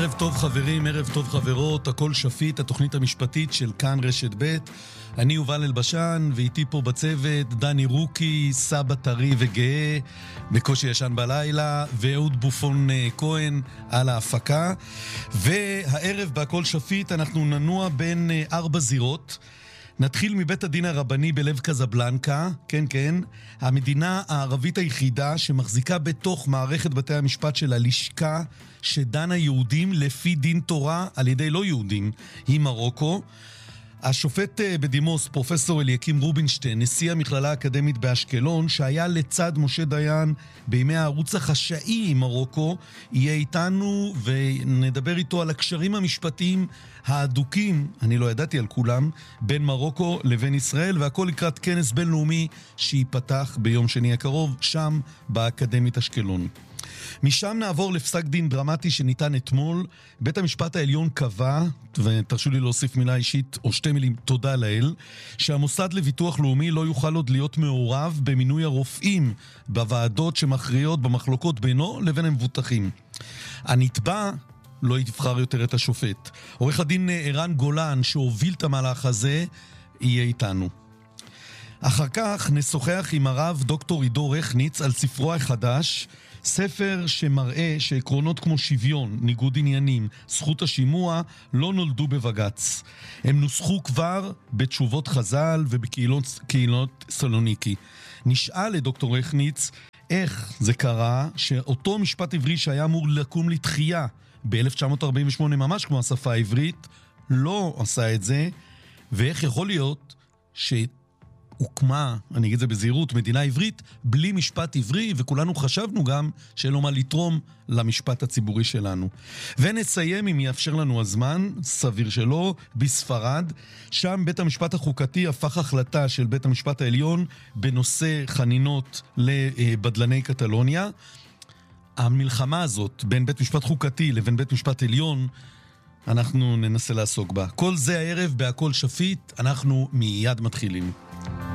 ערב טוב חברים, ערב טוב חברות, הכל שפיט, התוכנית המשפטית של כאן רשת ב'. אני יובל אלבשן, ואיתי פה בצוות דני רוקי, סבא טרי וגאה, בקושי ישן בלילה, ואהוד בופון כהן על ההפקה. והערב בהכל שפיט אנחנו ננוע בין 4 זירות. נתחיל מבית הדין הרבני בלב קזבלנקה, כן, המדינה הערבית היחידה שמחזיקה בתוך מערכת בתי המשפט של הלשכה שדנה יהודים לפי דין תורה על ידי לא יהודים, היא מרוקו. השופט בדימוס פרופסור אליקים רובינשטיין, נשיא המכללה האקדמית באשקלון, שהיה לצד משה דיין בימי הערוץ החשאי עם מרוקו, יהיה איתנו ונדבר איתו על הקשרים המשפטיים האדוקים, אני לא ידעתי על כולם, בין מרוקו לבין ישראל, והכל לקראת כנס בינלאומי שיפתח ביום שני הקרוב, שם באקדמית אשקלון. משם נעבור לפסק דין דרמטי שניתן אתמול. בית המשפט העליון קבע, ותרשו לי להוסיף מילה אישית או 2 מילים, תודה לאל, שהמוסד לביטוח לאומי לא יוכל עוד להיות מעורב במינוי הרופאים בוועדות שמכריעות במחלוקות בינו לבין המבוטחים. הנתבע לא יבחר יותר את השופט. עורך הדין ערן גולן שהוביל את המהלך הזה יהיה איתנו. אחר כך נשוחח עם הרב דוקטור עידו רכניץ על ספרו החדש, ספר שמראה שעקרונות כמו שוויון, ניגוד עניינים, זכות השימוע לא נולדו בבג"ץ. הם נוסחו כבר בתשובות חז"ל ובקהילות סלוניקי. נשאל לדוקטור רכניץ איך זה קרה שאותו משפט עברי שהיה אמור לקום לתחייה ב-1948 ממש כמו השפה העברית לא עשה את זה, ואיך יכול להיות הוקמה, אני אגיד את זה בזהירות, מדינה עברית בלי משפט עברי, וכולנו חשבנו גם שאין לו מה לתרום למשפט הציבורי שלנו. ונסיים, אם יאפשר לנו הזמן, סביר שלא, בספרד. שם בית המשפט החוקתי הפך החלטה של בית המשפט העליון בנושא חנינות לבדלני קטלוניה. המלחמה הזאת בין בית משפט חוקתי לבין בית משפט עליון, אנחנו ננסה לעסוק בה. כל זה הערב בהכל שפיט, אנחנו מיד מתחילים.